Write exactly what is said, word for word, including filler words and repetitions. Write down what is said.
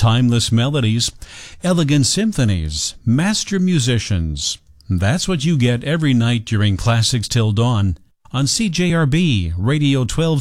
timeless melodies, elegant symphonies, master musicians. That's what you get every night during Classics Till Dawn on C J R B Radio twelve